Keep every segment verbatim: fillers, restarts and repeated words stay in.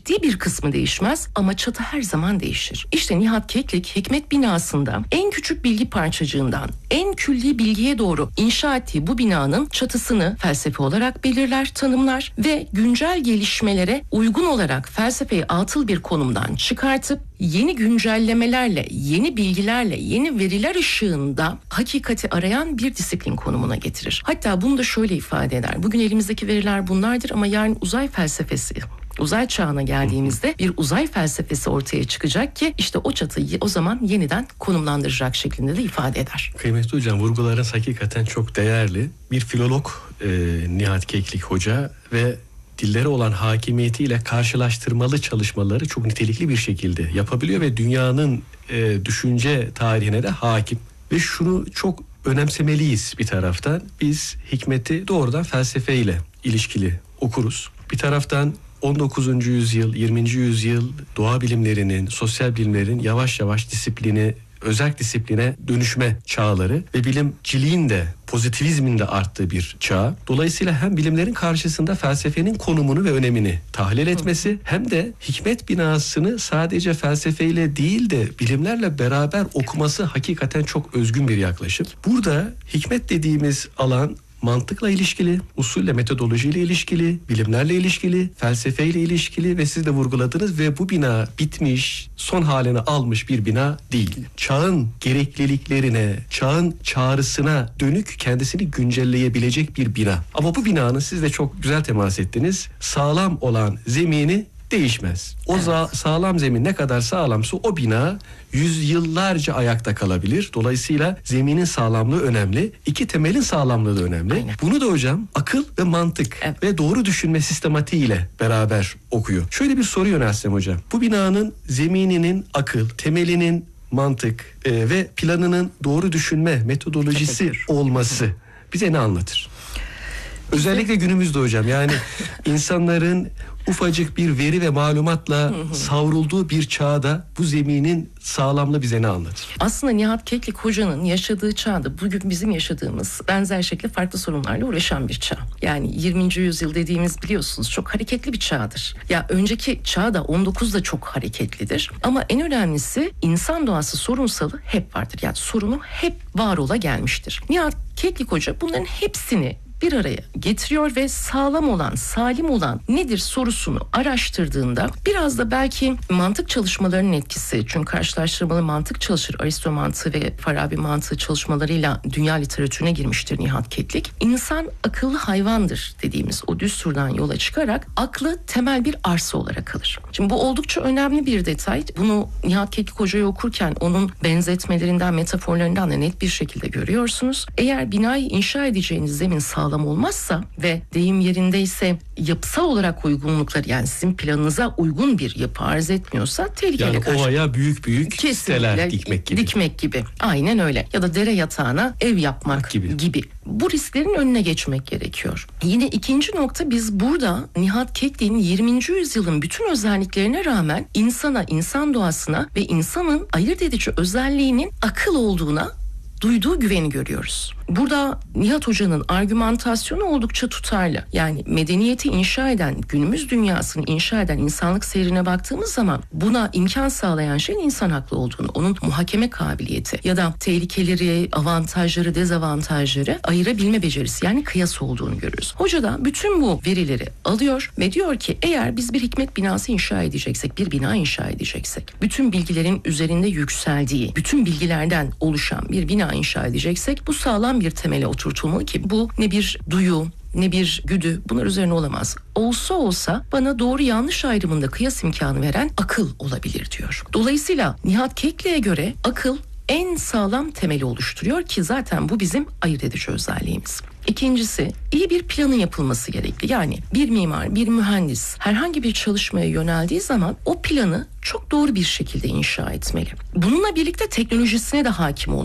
ciddi bir kısmı değişmez ama çatı her zaman değişir. İşte Nihat Keklik hikmet binasında en küçük bilgi parçacığından en külli bilgiye doğru inşa ettiği bu binanın çatısını felsefe olarak belirler, tanımlar ve güncel gelişmelere uygun olarak felsefeyi atıl bir konumdan çıkartıp yeni güncellemelerle, yeni bilgilerle, yeni veriler ışığında hakikati arayan bir disiplin konumuna getirir. Hatta bunu da şöyle ifade eder. Bugün elimizdeki veriler bunlardır ama yarın uzay felsefesi, uzay çağına geldiğimizde bir uzay felsefesi ortaya çıkacak ki işte o çatıyı o zaman yeniden konumlandıracak şeklinde de ifade eder. Kıymetli hocam, vurgularınız hakikaten çok değerli. Bir filolog e, Nihat Keklik Hoca ve dillere olan hakimiyetiyle karşılaştırmalı çalışmaları çok nitelikli bir şekilde yapabiliyor ve dünyanın e, düşünce tarihine de hakim. Ve şunu çok önemsemeliyiz bir taraftan. Biz hikmeti doğrudan felsefeyle ilişkili okuruz. Bir taraftan on dokuzuncu yüzyıl, yirminci yüzyıl doğa bilimlerinin, sosyal bilimlerin yavaş yavaş disiplini, özel disipline dönüşme çağları ve bilimciliğin de pozitivizmin de arttığı bir çağ. Dolayısıyla hem bilimlerin karşısında felsefenin konumunu ve önemini tahlil etmesi hem de hikmet binasını sadece felsefeyle değil de bilimlerle beraber okuması hakikaten çok özgün bir yaklaşım. Burada hikmet dediğimiz alan mantıkla ilişkili, usulle, metodolojiyle ilişkili, bilimlerle ilişkili, felsefeyle ilişkili ve siz de vurguladınız ve bu bina bitmiş, son halini almış bir bina değil. Çağın gerekliliklerine, çağın çağrısına dönük kendisini güncelleyebilecek bir bina. Ama bu binanın, siz de çok güzel temas ettiniz, sağlam olan zemini değişmez. O evet. za- sağlam zemin ne kadar sağlamsa o bina yüzyıllarca ayakta kalabilir. Dolayısıyla zeminin sağlamlığı önemli. İki temelin sağlamlığı da önemli. Aynen. Bunu da hocam akıl ve mantık evet. ve doğru düşünme sistematiğiyle beraber okuyor. Şöyle bir soru yöneltsem hocam. Bu binanın zemininin akıl, temelinin mantık e, ve planının doğru düşünme metodolojisi olması bize ne anlatır? Özellikle günümüzde hocam, yani insanların ufacık bir veri ve malumatla savrulduğu bir çağda bu zeminin sağlamlığı bize ne anlatır? Aslında Nihat Keklik Hoca'nın yaşadığı çağda bugün bizim yaşadığımız benzer şekilde farklı sorunlarla uğraşan bir çağ. Yani yirminci yüzyıl dediğimiz biliyorsunuz çok hareketli bir çağdır. Ya önceki çağda on dokuzda çok hareketlidir. Ama en önemlisi insan doğası sorunsalı hep vardır. Yani sorunu hep var ola gelmiştir. Nihat Keklik Hoca bunların hepsini bir araya getiriyor ve sağlam olan, salim olan nedir sorusunu araştırdığında biraz da belki mantık çalışmalarının etkisi, çünkü karşılaştırmalı mantık çalışır, Aristo mantığı ve Farabi mantığı çalışmalarıyla dünya literatürüne girmiştir Nihat Keklik. İnsan akıllı hayvandır dediğimiz o düsturdan yola çıkarak aklı temel bir arsa olarak alır. Şimdi bu oldukça önemli bir detay. Bunu Nihat Keklik Hoca'yı okurken onun benzetmelerinden, metaforlarından da net bir şekilde görüyorsunuz. Eğer binayı inşa edeceğiniz zemin sağlam sağlam olmazsa ve deyim yerindeyse yapısal olarak uygunlukları, yani sizin planınıza uygun bir yapı arz etmiyorsa tehlikeli yani karşı. Ovaya büyük büyük siteler dikmek gibi. Dikmek gibi. Aynen öyle. Ya da dere yatağına ev yapmak gibi. gibi. Bu risklerin önüne geçmek gerekiyor. Yine ikinci nokta, biz burada Nihat Keklik'in yirminci yüzyılın bütün özelliklerine rağmen insana, insan doğasına ve insanın ayırt edici özelliğinin akıl olduğuna duyduğu güveni görüyoruz. Burada Nihat Hoca'nın argümantasyonu oldukça tutarlı. Yani medeniyeti inşa eden, günümüz dünyasını inşa eden insanlık seyrine baktığımız zaman buna imkan sağlayan şeyin insan haklı olduğunu, onun muhakeme kabiliyeti ya da tehlikeleri, avantajları, dezavantajları ayırabilme becerisi, yani kıyas olduğunu görürüz. Hoca da bütün bu verileri alıyor ve diyor ki eğer biz bir hikmet binası inşa edeceksek, bir bina inşa edeceksek, bütün bilgilerin üzerinde yükseldiği, bütün bilgilerden oluşan bir bina inşa edeceksek bu sağlam bir temele oturtulmalı ki bu ne bir duyu, ne bir güdü, bunlar üzerine olamaz. Olsa olsa bana doğru yanlış ayrımında kıyas imkanı veren akıl olabilir diyor. Dolayısıyla Nihat Keklik'e göre akıl en sağlam temeli oluşturuyor ki zaten bu bizim ayırt edici özelliğimiz. İkincisi, iyi bir planın yapılması gerekli. Yani bir mimar, bir mühendis herhangi bir çalışmaya yöneldiği zaman o planı çok doğru bir şekilde inşa etmeli. Bununla birlikte teknolojisine de hakim olmalı.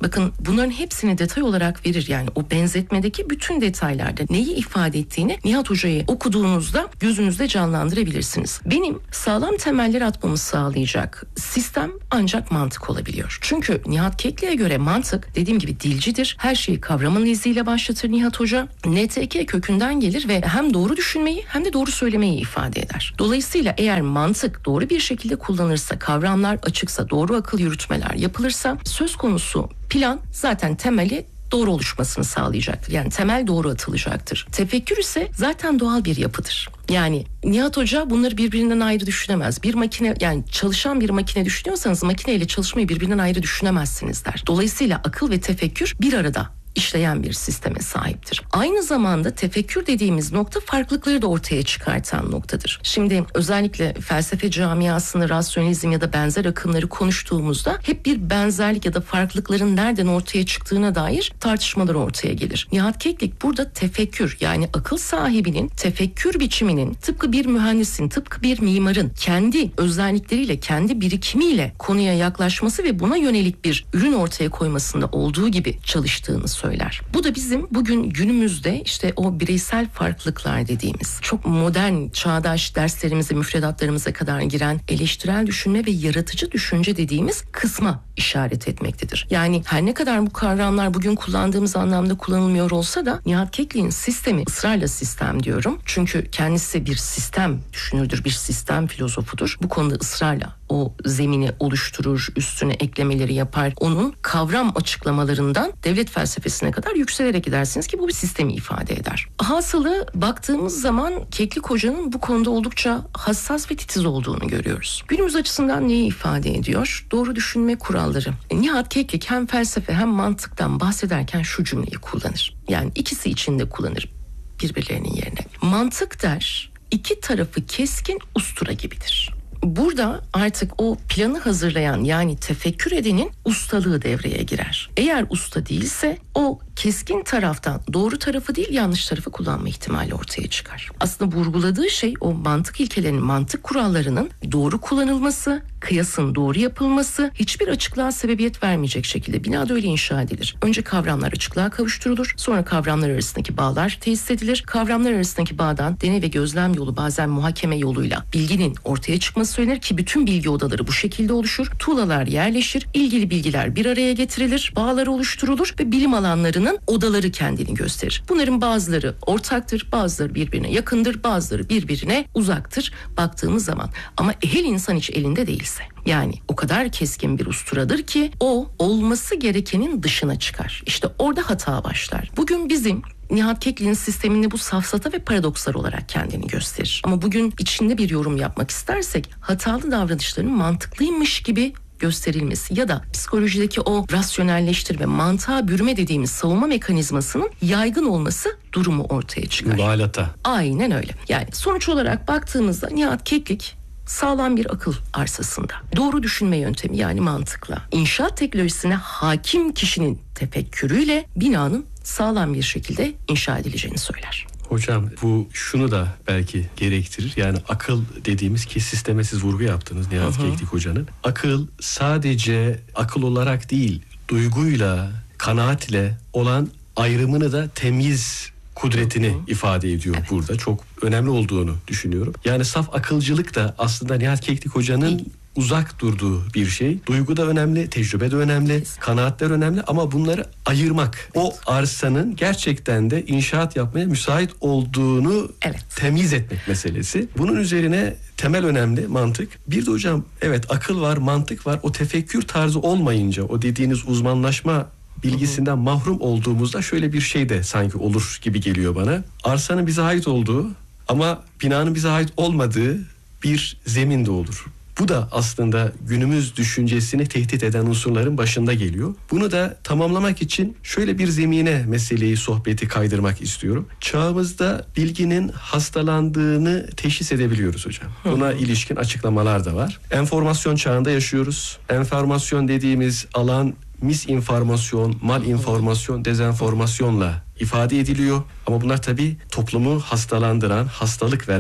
Bakın bunların hepsini detay olarak verir. Yani o benzetmedeki bütün detaylarda neyi ifade ettiğini Nihat Hoca'yı okuduğunuzda gözünüzde canlandırabilirsiniz. Benim sağlam temeller atmamı sağlayacak sistem ancak mantık olabiliyor. Çünkü Nihat Kekli'ye göre mantık dediğim gibi dilcidir. Her şeyi kavramın iziyle başlatır Nihat Hoca. N T K kökünden gelir ve hem doğru düşünmeyi hem de doğru söylemeyi ifade eder. Dolayısıyla eğer mantık doğru bir şekilde kullanırsa, kavramlar açıksa, doğru akıl yürütmeler yapılırsa söz konusu plan zaten temeli doğru oluşmasını sağlayacaktır. Yani temel doğru atılacaktır. Tefekkür ise zaten doğal bir yapıdır. Yani Nihat Hoca bunları birbirinden ayrı düşünemez. Bir makine, yani çalışan bir makine düşünüyorsanız makineyle çalışmayı birbirinden ayrı düşünemezsiniz der. Dolayısıyla akıl ve tefekkür bir arada işleyen bir sisteme sahiptir. Aynı zamanda tefekkür dediğimiz nokta farklılıkları da ortaya çıkartan noktadır. Şimdi özellikle felsefe camiasında rasyonalizm ya da benzer akımları konuştuğumuzda hep bir benzerlik ya da farklılıkların nereden ortaya çıktığına dair tartışmalar ortaya gelir. Nihat Keklik burada tefekkür, yani akıl sahibinin tefekkür biçiminin tıpkı bir mühendisin, tıpkı bir mimarın kendi özellikleriyle, kendi birikimiyle konuya yaklaşması ve buna yönelik bir ürün ortaya koymasında olduğu gibi çalıştığını söyler. Söyler. Bu da bizim bugün günümüzde işte o bireysel farklılıklar dediğimiz çok modern, çağdaş derslerimize, müfredatlarımıza kadar giren eleştirel düşünme ve yaratıcı düşünce dediğimiz kısma işaret etmektedir. Yani her ne kadar bu kavramlar bugün kullandığımız anlamda kullanılmıyor olsa da Nihat Keklik'in sistemi, ısrarla sistem diyorum. Çünkü kendisi bir sistem düşünürdür, bir sistem filozofudur. Bu konuda ısrarla o zemini oluşturur, üstüne eklemeleri yapar. Onun kavram açıklamalarından devlet felsefesine kadar yükselerek gidersiniz ki bu bir sistemi ifade eder. Hasılı baktığımız zaman Keklik Hoca'nın bu konuda oldukça hassas ve titiz olduğunu görüyoruz. Günümüz açısından neyi ifade ediyor? Doğru düşünme kuralları. Nihat Keklik hem felsefe hem mantıktan bahsederken şu cümleyi kullanır. Yani ikisi için de kullanır birbirlerinin yerine. Mantık der, iki tarafı keskin ustura gibidir. Burada artık o planı hazırlayan, yani tefekkür edenin ustalığı devreye girer. Eğer usta değilse o keskin taraftan doğru tarafı değil yanlış tarafı kullanma ihtimali ortaya çıkar. Aslında vurguladığı şey o mantık ilkelerinin, mantık kurallarının doğru kullanılması, kıyasın doğru yapılması, hiçbir açıklığa sebebiyet vermeyecek şekilde binada öyle inşa edilir. Önce kavramlar açıklığa kavuşturulur, sonra kavramlar arasındaki bağlar tesis edilir. Kavramlar arasındaki bağdan deney ve gözlem yolu, bazen muhakeme yoluyla bilginin ortaya çıkması söylenir ki bütün bilgi odaları bu şekilde oluşur. Tuğlalar yerleşir, ilgili bilgiler bir araya getirilir, bağlar oluşturulur ve bilim alanlarının odaları kendini gösterir. Bunların bazıları ortaktır, bazıları birbirine yakındır, bazıları birbirine uzaktır baktığımız zaman. Ama ehil insan hiç elinde değilse, yani o kadar keskin bir usturadır ki o olması gerekenin dışına çıkar. İşte orada hata başlar. Bugün bizim Nihat Keklik'in sisteminde bu safsata ve paradokslar olarak kendini gösterir. Ama bugün içinde bir yorum yapmak istersek hatalı davranışların mantıklıymış gibi gösterilmesi ya da psikolojideki o rasyonelleştirme, mantığa bürüme dediğimiz savunma mekanizmasının yaygın olması durumu ortaya çıkar. Mübalata. Aynen öyle. Yani sonuç olarak baktığımızda Nihat Keklik sağlam bir akıl arsasında, doğru düşünme yöntemi yani mantıkla, inşaat teknolojisine hakim kişinin tefekkürüyle binanın sağlam bir şekilde inşa edileceğini söyler. Hocam bu şunu da belki gerektirir. Yani akıl dediğimiz, ki sisteme siz vurgu yaptınız Nihat Keklik Hoca'nın. Akıl sadece akıl olarak değil, duyguyla, kanaatle olan ayrımını da temyiz kudretini hı hı. ifade ediyor evet. Burada. Çok önemli olduğunu düşünüyorum. Yani saf akılcılık da aslında Nihat Keklik Hoca'nın İyi. uzak durduğu bir şey. Duygu da önemli, tecrübe de önemli, kanaatler önemli ama bunları ayırmak, evet. o arsanın gerçekten de inşaat yapmaya müsait olduğunu evet. temyiz etmek meselesi. Bunun üzerine temel önemli mantık. Bir de hocam evet akıl var, mantık var. O tefekkür tarzı olmayınca, o dediğiniz uzmanlaşma bilgisinden mahrum olduğumuzda şöyle bir şey de sanki olur gibi geliyor bana. Arsanın bize ait olduğu ama binanın bize ait olmadığı bir zemin de olur. Bu da aslında günümüz düşüncesini tehdit eden unsurların başında geliyor. Bunu da tamamlamak için şöyle bir zemine meseleyi, sohbeti kaydırmak istiyorum. Çağımızda bilginin hastalandığını teşhis edebiliyoruz hocam. Buna ilişkin açıklamalar da var. Enformasyon çağında yaşıyoruz. Enformasyon dediğimiz alan misinformasyon, malinformasyon, dezenformasyonla ifade ediliyor. Ama bunlar tabii toplumu hastalandıran, hastalık veren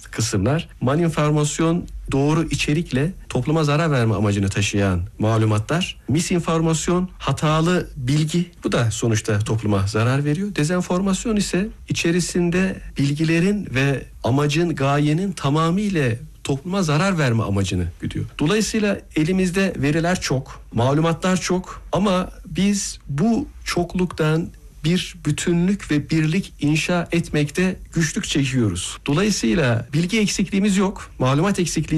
kısımlar. Malinformasyon doğru içerikle topluma zarar verme amacını taşıyan malumatlar. Misinformasyon hatalı bilgi. Bu da sonuçta topluma zarar veriyor. Dezenformasyon ise içerisinde bilgilerin ve amacın, gayenin tamamıyla topluma zarar verme amacını güdüyor. Dolayısıyla elimizde veriler çok, malumatlar çok ama biz bu çokluktan bir bütünlük ve birlik inşa etmekte güçlük çekiyoruz. Dolayısıyla bilgi eksikliğimiz yok, malumat eksikliği